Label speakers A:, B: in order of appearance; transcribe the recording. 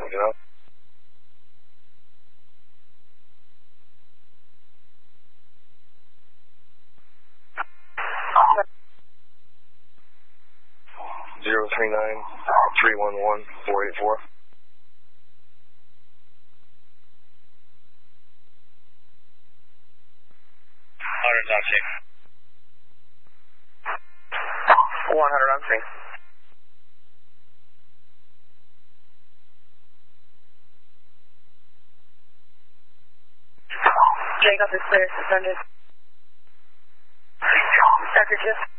A: you know? Zero 39311 484.
B: Taxi.
C: 100 on screen. Jacob is clear, suspended. Dr. Jim.